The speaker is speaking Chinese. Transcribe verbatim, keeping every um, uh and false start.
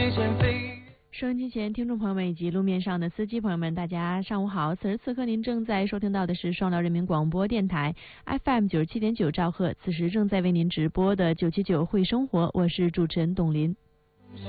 飞旋飞。 收音机前听众朋友们以及路面上的司机朋友们，大家上午好！此时此刻您正在收听到的是双辽人民广播电台 F M 九十七点九兆赫，此时正在为您直播的九七九会生活，我是主持人董林。